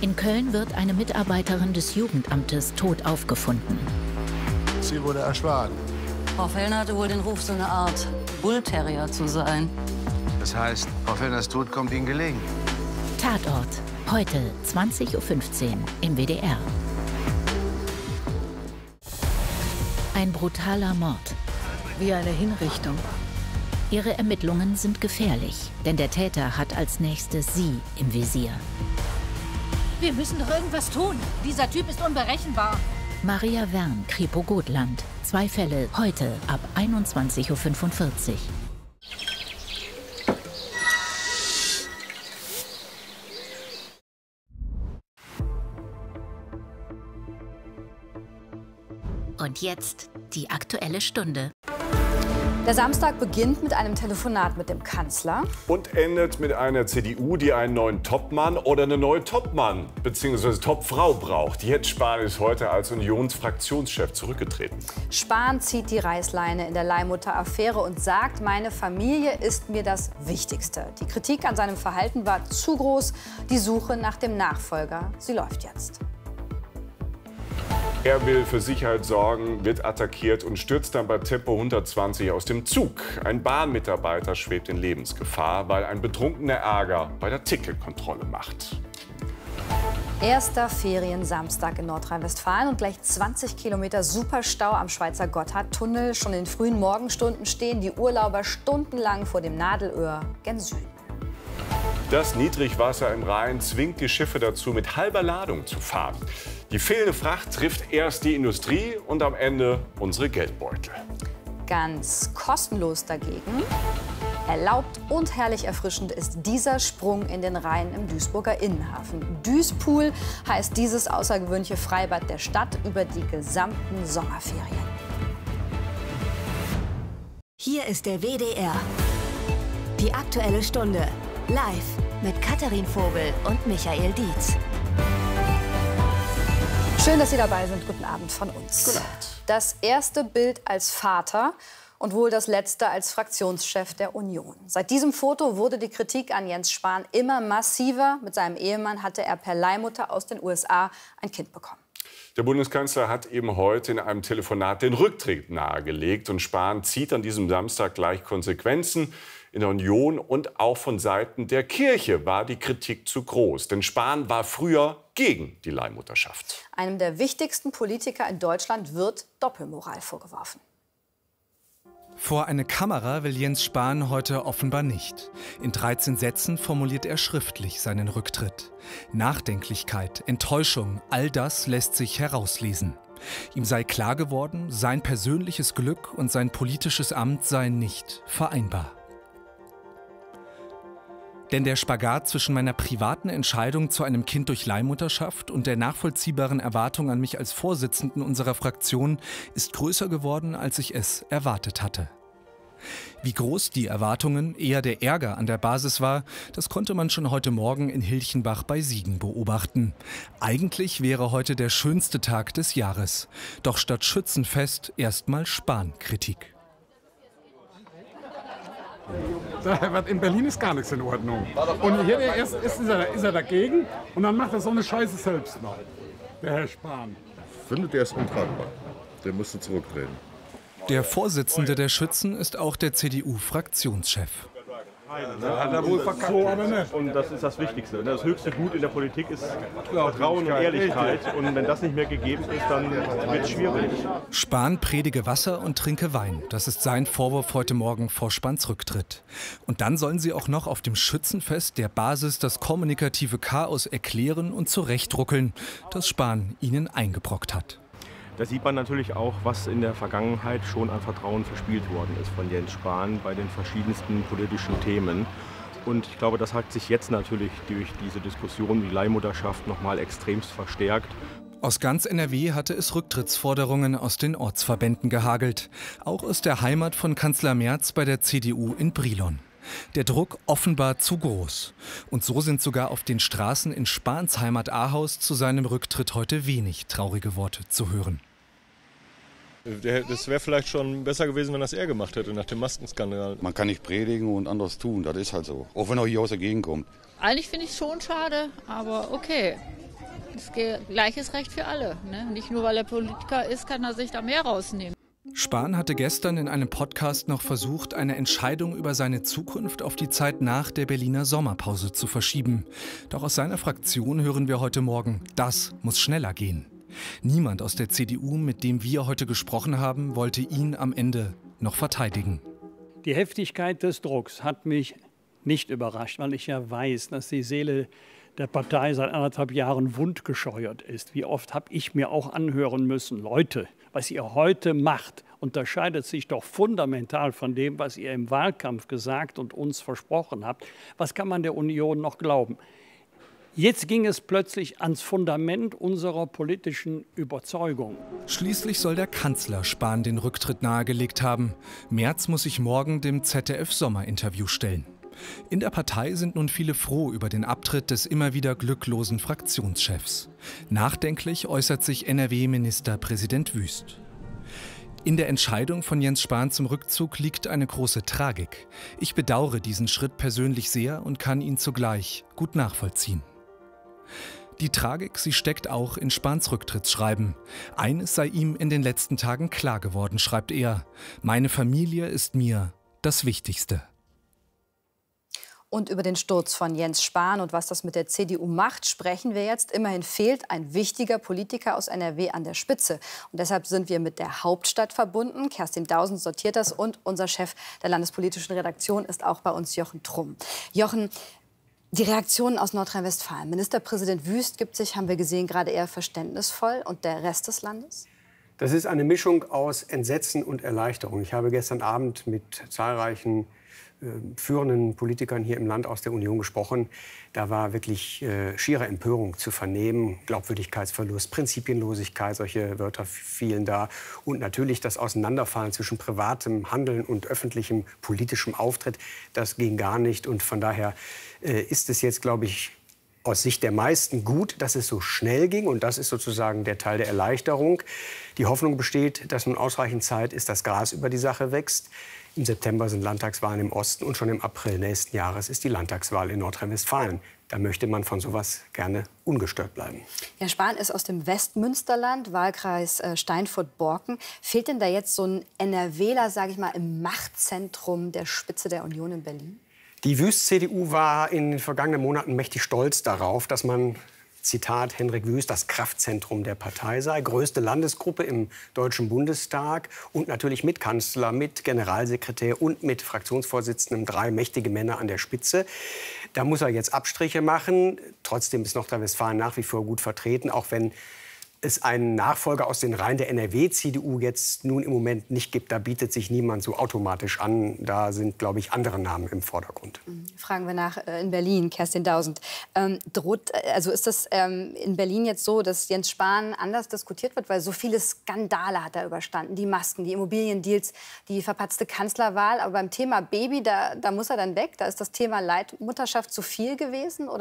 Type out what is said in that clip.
In Köln wird eine Mitarbeiterin des Jugendamtes tot aufgefunden. Sie wurde erschlagen. Frau Fellner hatte wohl den Ruf, so eine Art Bullterrier zu sein. Das heißt, Frau Fellners Tod kommt Ihnen gelegen. Tatort. Heute 20:15 Uhr im WDR. Ein brutaler Mord. Wie eine Hinrichtung. Ihre Ermittlungen sind gefährlich, denn der Täter hat als nächstes sie im Visier. Wir müssen doch irgendwas tun. Dieser Typ ist unberechenbar. Maria Wern, Kripo Gotland. 2 Fälle heute ab 21:45 Uhr. Und jetzt die Aktuelle Stunde. Der Samstag beginnt mit einem Telefonat mit dem Kanzler. Und endet mit einer CDU, die einen neuen Topmann oder eine neue Topmann bzw. Topfrau braucht. Jens Spahn ist heute als Unionsfraktionschef zurückgetreten. Spahn zieht die Reißleine in der Leihmutter-Affäre und sagt, meine Familie ist mir das Wichtigste. Die Kritik an seinem Verhalten war zu groß. Die Suche nach dem Nachfolger, sie läuft jetzt. Er will für Sicherheit sorgen, wird attackiert und stürzt dann bei Tempo 120 aus dem Zug. Ein Bahnmitarbeiter schwebt in Lebensgefahr, weil ein betrunkener Ärger bei der Ticketkontrolle macht. Erster Feriensamstag in Nordrhein-Westfalen und gleich 20 Kilometer Superstau am Schweizer Gotthardtunnel. Schon in den frühen Morgenstunden stehen die Urlauber stundenlang vor dem Nadelöhr gen Süden. Das Niedrigwasser im Rhein zwingt die Schiffe dazu, mit halber Ladung zu fahren. Die fehlende Fracht trifft erst die Industrie und am Ende unsere Geldbeutel. Ganz kostenlos dagegen, erlaubt und herrlich erfrischend ist dieser Sprung in den Rhein im Duisburger Innenhafen. Duispool heißt dieses außergewöhnliche Freibad der Stadt über die gesamten Sommerferien. Hier ist der WDR. Die Aktuelle Stunde. Live mit Katharin Vogel und Michael Dietz. Schön, dass Sie dabei sind. Guten Abend von uns. Guten Abend. Das erste Bild als Vater und wohl das letzte als Fraktionschef der Union. Seit diesem Foto wurde die Kritik an Jens Spahn immer massiver. Mit seinem Ehemann hatte er per Leihmutter aus den USA ein Kind bekommen. Der Bundeskanzler hat eben heute in einem Telefonat den Rücktritt nahegelegt. Und Spahn zieht an diesem Samstag gleich Konsequenzen. In der Union und auch von Seiten der Kirche war die Kritik zu groß. Denn Spahn war früher gegen die Leihmutterschaft. Einem der wichtigsten Politiker in Deutschland wird Doppelmoral vorgeworfen. Vor eine Kamera will Jens Spahn heute offenbar nicht. In 13 Sätzen formuliert er schriftlich seinen Rücktritt. Nachdenklichkeit, Enttäuschung, all das lässt sich herauslesen. Ihm sei klar geworden, sein persönliches Glück und sein politisches Amt seien nicht vereinbar. Denn der Spagat zwischen meiner privaten Entscheidung zu einem Kind durch Leihmutterschaft und der nachvollziehbaren Erwartung an mich als Vorsitzenden unserer Fraktion ist größer geworden, als ich es erwartet hatte. Wie groß die Erwartungen, eher der Ärger an der Basis war, das konnte man schon heute Morgen in Hilchenbach bei Siegen beobachten. Eigentlich wäre heute der schönste Tag des Jahres. Doch statt Schützenfest erstmal Spahn-Kritik. In Berlin ist gar nichts in Ordnung. Und hier ist er dagegen und dann macht er so eine Scheiße selbst noch, der Herr Spahn. Ich finde, der ist untragbar. Der müsste zurücktreten. Der Vorsitzende der Schützen ist auch der CDU-Fraktionschef. Hat er wohl verkackt. So aber nicht. Und das ist das Wichtigste. Das höchste Gut in der Politik ist Vertrauen und Ehrlichkeit. Und wenn das nicht mehr gegeben ist, dann wird es schwierig. Spahn predige Wasser und trinke Wein. Das ist sein Vorwurf heute Morgen vor Spahns Rücktritt. Und dann sollen sie auch noch auf dem Schützenfest der Basis das kommunikative Chaos erklären und zurechtruckeln, das Spahn ihnen eingebrockt hat. Da sieht man natürlich auch, was in der Vergangenheit schon an Vertrauen verspielt worden ist von Jens Spahn bei den verschiedensten politischen Themen. Und ich glaube, das hat sich jetzt natürlich durch diese Diskussion wie Leihmutterschaft noch mal extremst verstärkt. Aus ganz NRW hatte es Rücktrittsforderungen aus den Ortsverbänden gehagelt. Auch aus der Heimat von Kanzler Merz bei der CDU in Brilon. Der Druck offenbar zu groß. Und so sind sogar auf den Straßen in Spahns Heimat Ahaus zu seinem Rücktritt heute wenig traurige Worte zu hören. Das wäre vielleicht schon besser gewesen, wenn das er gemacht hätte nach dem Maskenskandal. Man kann nicht predigen und anderes tun, das ist halt so. Auch wenn er hier aus der Gegend kommt. Eigentlich finde ich es schon schade, aber okay. Gleiches Recht für alle. Ne? Nicht nur, weil er Politiker ist, kann er sich da mehr rausnehmen. Spahn hatte gestern in einem Podcast noch versucht, eine Entscheidung über seine Zukunft auf die Zeit nach der Berliner Sommerpause zu verschieben. Doch aus seiner Fraktion hören wir heute Morgen, das muss schneller gehen. Niemand aus der CDU, mit dem wir heute gesprochen haben, wollte ihn am Ende noch verteidigen. Die Heftigkeit des Drucks hat mich nicht überrascht, weil ich ja weiß, dass die Seele der Partei seit 1,5 Jahren wundgescheuert ist. Wie oft habe ich mir auch anhören müssen, Leute, was ihr heute macht, unterscheidet sich doch fundamental von dem, was ihr im Wahlkampf gesagt und uns versprochen habt. Was kann man der Union noch glauben? Jetzt ging es plötzlich ans Fundament unserer politischen Überzeugung. Schließlich soll der Kanzler Spahn den Rücktritt nahegelegt haben. Merz muss sich morgen dem ZDF-Sommerinterview stellen. In der Partei sind nun viele froh über den Abtritt des immer wieder glücklosen Fraktionschefs. Nachdenklich äußert sich NRW-Ministerpräsident Wüst. In der Entscheidung von Jens Spahn zum Rückzug liegt eine große Tragik. Ich bedauere diesen Schritt persönlich sehr und kann ihn zugleich gut nachvollziehen. Die Tragik, sie steckt auch in Spahns Rücktrittsschreiben. Eines sei ihm in den letzten Tagen klar geworden, schreibt er: Meine Familie ist mir das Wichtigste. Und über den Sturz von Jens Spahn und was das mit der CDU macht, sprechen wir jetzt. Immerhin fehlt ein wichtiger Politiker aus NRW an der Spitze. Und deshalb sind wir mit der Hauptstadt verbunden. Kerstin Dausend sortiert das und unser Chef der landespolitischen Redaktion ist auch bei uns, Jochen Trumm. Jochen, die Reaktionen aus Nordrhein-Westfalen. Ministerpräsident Wüst gibt sich, haben wir gesehen, gerade eher verständnisvoll. Und der Rest des Landes? Das ist eine Mischung aus Entsetzen und Erleichterung. Ich habe gestern Abend mit zahlreichen führenden Politikern hier im Land aus der Union gesprochen. Da war wirklich schiere Empörung zu vernehmen. Glaubwürdigkeitsverlust, Prinzipienlosigkeit, solche Wörter fielen da. Und natürlich das Auseinanderfallen zwischen privatem Handeln und öffentlichem politischem Auftritt. Das ging gar nicht. Und von daher ist es jetzt, glaube ich, aus Sicht der meisten gut, dass es so schnell ging. Und das ist sozusagen der Teil der Erleichterung. Die Hoffnung besteht, dass nun ausreichend Zeit ist, dass Gras über die Sache wächst. Im September sind Landtagswahlen im Osten und schon im April nächsten Jahres ist die Landtagswahl in Nordrhein-Westfalen. Da möchte man von sowas gerne ungestört bleiben. Herr Spahn ist aus dem Westmünsterland, Wahlkreis Steinfurt-Borken. Fehlt denn da jetzt so ein NRWler, sage ich mal, im Machtzentrum der Spitze der Union in Berlin? Die Wüst-CDU war in den vergangenen Monaten mächtig stolz darauf, dass man, Zitat Hendrik Wüst, das Kraftzentrum der Partei sei. Größte Landesgruppe im Deutschen Bundestag und natürlich mit Kanzler, mit Generalsekretär und mit Fraktionsvorsitzenden, 3 mächtige Männer an der Spitze. Da muss er jetzt Abstriche machen. Trotzdem ist Nordrhein-Westfalen nach wie vor gut vertreten, auch wenn es einen Nachfolger aus den Reihen der NRW-CDU jetzt nun im Moment nicht gibt. Da bietet sich niemand so automatisch an. Da sind, glaube ich, andere Namen im Vordergrund. Fragen wir nach in Berlin, Kerstin Dausend. Ist das in Berlin jetzt so, dass Jens Spahn anders diskutiert wird? Weil so viele Skandale hat er überstanden. Die Masken, die Immobiliendeals, die verpatzte Kanzlerwahl. Aber beim Thema Baby, da muss er dann weg. Da ist das Thema Leitmutterschaft zu viel gewesen? Oder